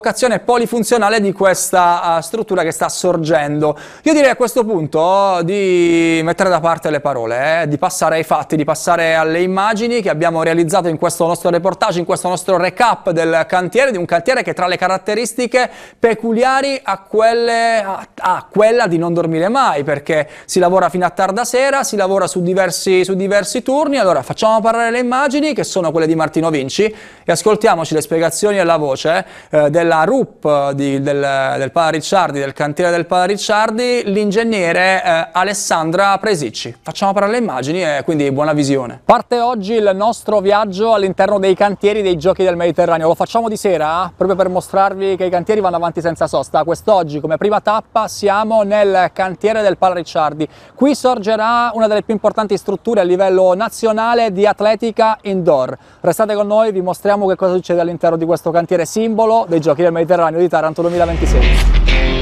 Vocazione polifunzionale di questa struttura che sta sorgendo. Io direi a questo punto di mettere da parte le parole, di passare ai fatti, di passare alle immagini che abbiamo realizzato in questo nostro reportage, in questo nostro recap del cantiere, di un cantiere che tra le caratteristiche peculiari ha quella di non dormire mai, perché si lavora fino a tarda sera, si lavora su diversi turni. Allora facciamo parlare le immagini, che sono quelle di Martino Vinci, e ascoltiamoci le spiegazioni alla voce della RUP del Pala Ricciardi, del cantiere del Pala Ricciardi, l'ingegnere Alessandra Presicci. Facciamo parlare le immagini e quindi buona visione. Parte oggi il nostro viaggio all'interno dei cantieri dei Giochi del Mediterraneo. Lo facciamo di sera proprio per mostrarvi che i cantieri vanno avanti senza sosta. Quest'oggi, come prima tappa, siamo nel cantiere del Pala Ricciardi. Qui sorgerà una delle più importanti strutture a livello nazionale di atletica indoor. Restate con noi, vi mostriamo che cosa succede all'interno di questo cantiere simbolo dei Giochi del Mediterraneo di Taranto 2026.